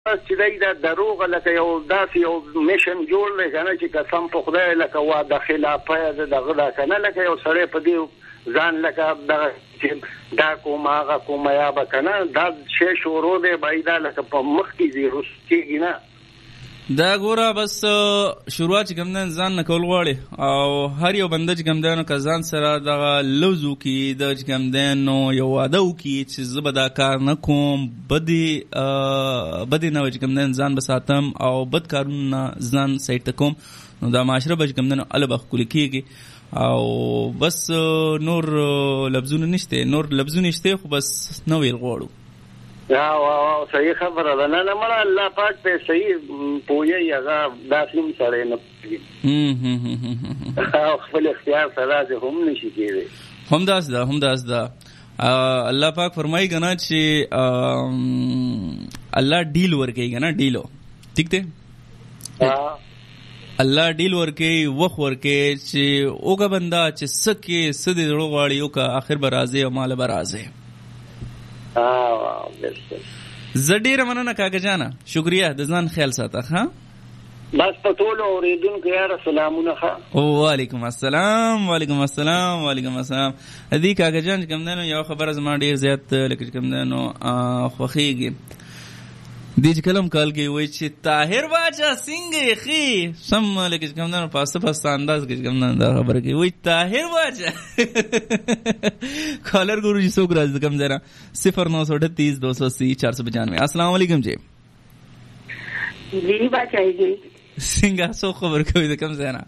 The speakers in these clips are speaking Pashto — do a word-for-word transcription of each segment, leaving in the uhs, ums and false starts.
چې دی دا دروغ لکه یو داسې یو میشن جوړ دی که نه چې قسم په خدای لکه وا د خلافه د دغه دا که نه لکه یو سړی په دې ځان لکه دغه چې دا کوم هغه کوم یا به که نه دا شی شروع دی به دا لکه په مخ کې ځي رس کېږي نه دا ګوره بس شروعات چې کوم دی ځان نه کول غواړي او هر یو بنده چې کوم دی نو که ځان سره دغه لوز وکړي د چې کوم دی نو یو واده وکړي چې زه به دا کار نه کوم بدې بدې نه چې کوم دی ځان به ساتم او بد کارونه ځان سایډ ته کوم نو دا معاشره به چې کوم دی نو هله به ښکلې کېږي او بس نور لفظونه نشته نور لفظونه شته خو بس نه ویل غواړو یا واو صحیح خبره ده نه نه مړه الله پاک په صحیح پوهیږي هغه داسې سړی نه پوهېږي او خپل اختیار سره داسې هم نشي کېدی هم داسې ده هم داسې ده الله پاک فرمایي که نه چې الله ډیل ورکوي که نه ډیلو ټیک دی الله ډیل ورکوي وخت ورکوي چې اوګه بنده چې څه کې څه دې زړه غواړي وکړه اخر به راځي او ماله به راځي زه ډیره مننه کاکا جانه شکریه د ځان خیال ساته ها بس په ټولو اوریدونکو یاره سلامونه ښه وعلیکم السلام وعلیکم السلام وعلیکم السلام ادي کاکا جان کوم دی نو یو خبره زما ډیر زیات لکه کوم دی نو خوښیږي دې چې کلم کال کې وای چې طاهر باچا څنګه خي سم لکه کوم دی نو پاسته پاسته انداز کې کوم دی دا خبره کوي وای طاهر باچا کالر ګورو جی څوک راځي کوم دی نه صفر نو سو اٹھتیس دو سو اسی چار سو پچانوے السلام علیکم جی جی باچا جی څنګه څو خبر کوي د کوم ځای نه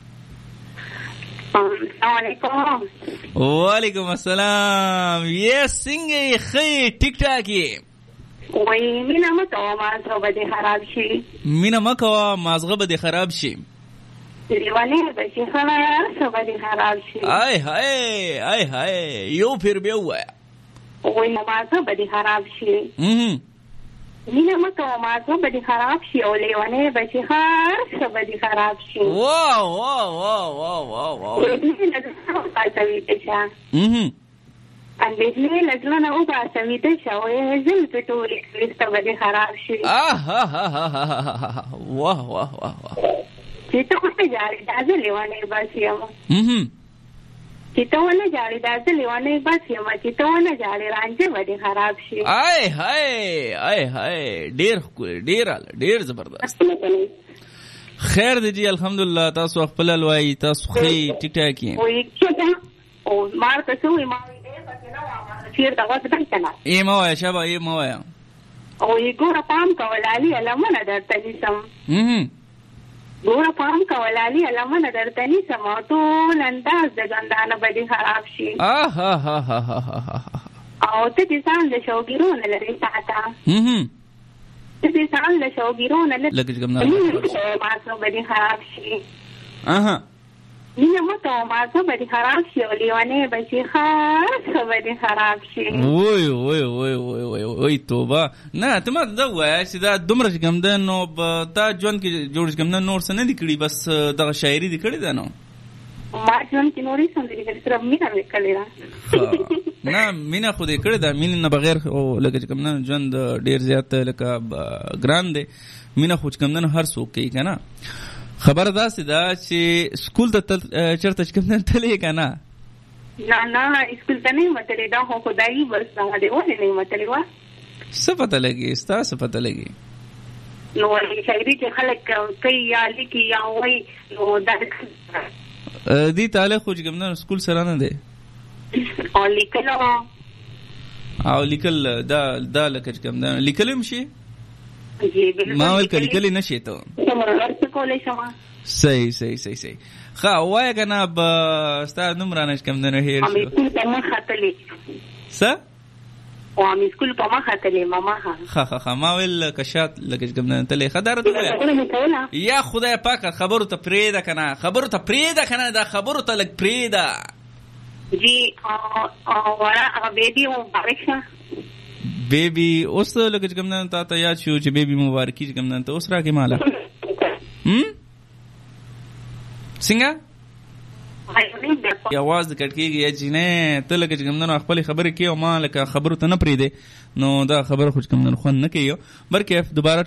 السلام علیکم وعلیکم السلام یې څنګه خي ټیک ټاک یې وای مینا مکوا مازغه به خراب شي مینا مکوا مازغه به خراب شي دیوانه به شي خلاص به خراب شي آی هاي آی هاي یو پھر به وای وای مازغه به خراب شي هم مینا مکوا مازغه به خراب شي او لیوانه به شي خلاص به خراب شي واو واو واو واو واو واو هم اندېښنې لګلنه او باسمې ته شوې زم په ټولې کلیسته باندې خراب شي آه واه واه واه چې ته څه جاري دازه لیوانې باسي ما هم چې ته ونه جاري دازه لیوانې باسي ما چې ته ونه جاري رانجه باندې خراب شي آی هاي آی هاي ډېر ډېر ډېر زبردست خیر دی جی الحمدلله تاسو خپل لوي تاسو خې ټیک ټاک یې وې چې او مار تاسو یې ما چیر دا وځه کنه ای ما وای شابه ای ما وای او یې ګوره پام کولالي لمنه درته نسم هم ګوره پام کولالي لمنه درته نسم او ټول انداز د ګندانه باندې خراب شي اه ها ها ها ها او ته دې ځان له شوګیرونه لري ساته هم ته دې ځان له شوګیرونه لري لکه کوم نه ما څو باندې خراب شي اها مینه مته ما څه به خراب شي او لیوانه به شي خاص به خراب شي وای وای وای وای وای توبه نه ته ما دا وای چې دا دومره کوم ده نو تا جون کې جوړ کوم نه نور څه نه دی کړی بس دا شاعري دی کړی ده نو ما جون کې نورې څه دی کړی تر مینه وکړی را نه مینه خو دې کړی ده مینه نه بغیر او لکه کوم نه جون ډیر زیات لکه ګران دی مینه خو کوم نه هر څوک کوي کنه خبر داسې ده چې سکول ته چرته چې کوم نه تلې که نه نه نه سکول ته نه متلې دا خو خدایي بس نه دی ولې نه متلې وه څه پته لګي ستا څه پته لګي نو شاعري چې خلک کوي یا لیکي یا وایي نو دا دې تعالی خو چې کوم نه سکول سره نه دی او لیکل او لیکل دا دا لکه چې کوم نه لیکل هم شي ما ول کلی کلی نشي ته صحیح صحیح صحیح صحیح خا وای کنه ب ستا نمبر نه کوم نه هیر شو امي په ما خاطلې س او امي سکول په ما خاطلې ماما خا خا خا ما ول کشات لکه کوم نه تلې خدار ته یا خدای پاک خبرو ته پریدا کنه خبرو ته پریدا کنه دا خبرو ته لګ پریدا جی او ورا بیبي مبارک بیبي اوس لکه کوم نه تا ته یاد شو چې بیبي مبارکي کوم نه ته اوس را کې مالا هم څنګه आवाज کټ کېږي یا جنې ته لکه چې کوم نه خپل خبرې کوي او ما لکه خبرو ته نه پرېږدې نو دا خبره خو کوم نه خوند نه کوي بلکې دوباره